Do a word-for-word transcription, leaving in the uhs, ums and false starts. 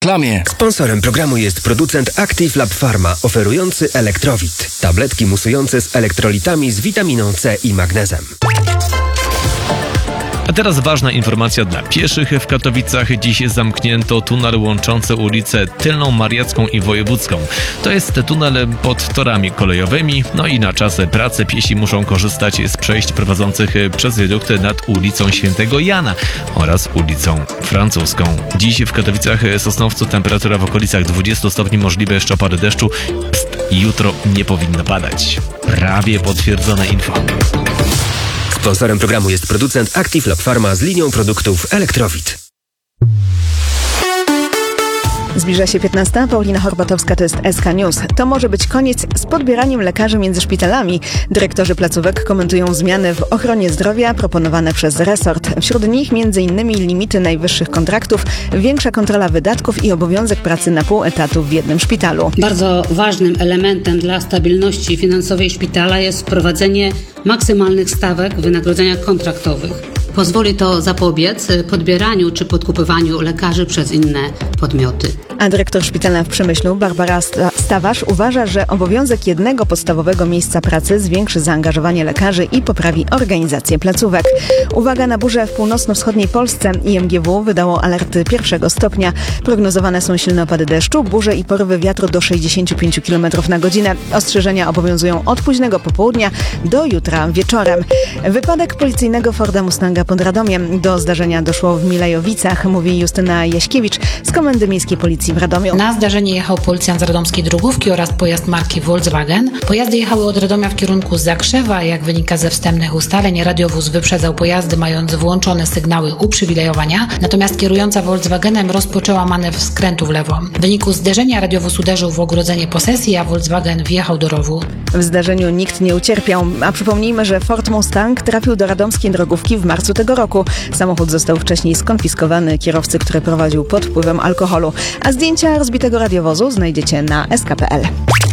reklamie. Sponsorem programu jest producent Active Lab Pharma, oferujący Elektrowit. Tabletki musujące z elektrolitami z witaminą C i magnezem. A teraz ważna informacja dla pieszych. W Katowicach dziś zamknięto tunel łączący ulicę Tylną Mariacką i Wojewódzką. To jest tunel pod torami kolejowymi, no i na czas pracy piesi muszą korzystać z przejść prowadzących przez wiadukty nad ulicą Świętego Jana oraz ulicą Francuską. Dziś w Katowicach Sosnowcu temperatura w okolicach dwudziestu stopni, możliwe jeszcze opady deszczu. Pst, jutro nie powinno padać. Prawie potwierdzone info. Sponsorem programu jest producent Active Lab Pharma z linią produktów Elektrowit. Zbliża się piętnasta. Paulina Horbatowska, to jest S K News. To może być koniec z podbieraniem lekarzy między szpitalami. Dyrektorzy placówek komentują zmiany w ochronie zdrowia proponowane przez resort. Wśród nich między innymi limity najwyższych kontraktów, większa kontrola wydatków i obowiązek pracy na pół etatu w jednym szpitalu. Bardzo ważnym elementem dla stabilności finansowej szpitala jest wprowadzenie maksymalnych stawek wynagrodzenia kontraktowych. Pozwoli to zapobiec podbieraniu czy podkupywaniu lekarzy przez inne podmioty. A dyrektor szpitala w Przemyślu, Barbara Stawarz, uważa, że obowiązek jednego podstawowego miejsca pracy zwiększy zaangażowanie lekarzy i poprawi organizację placówek. Uwaga na burzę w północno-wschodniej Polsce. I M G W wydało alerty pierwszego stopnia. Prognozowane są silne opady deszczu, burze i porywy wiatru do sześćdziesiąt pięć kilometrów na godzinę. Ostrzeżenia obowiązują od późnego popołudnia do jutra wieczorem. Wypadek policyjnego Forda Mustanga pod Radomiem. Do zdarzenia doszło w Milejowicach, mówi Justyna Jaśkiewicz z Komendy Miejskiej Policji w Radomiu. Na zdarzenie jechał policjant z radomskiej drogówki oraz pojazd marki Volkswagen. Pojazdy jechały od Radomia w kierunku Zakrzewa. Jak wynika ze wstępnych ustaleń, radiowóz wyprzedzał pojazdy, mając włączone sygnały uprzywilejowania, natomiast kierująca Volkswagenem rozpoczęła manewr skrętu w lewo. W wyniku zderzenia radiowóz uderzył w ogrodzenie posesji, a Volkswagen wjechał do rowu. W zdarzeniu nikt nie ucierpiał, a przypomnijmy, że Ford Mustang trafił do radomskiej drogówki w marcu tego roku. Samochód został wcześniej skonfiskowany kierowcy, który prowadził pod wpływem alkoholu. A zdjęcia rozbitego radiowozu znajdziecie na s k kropka p l.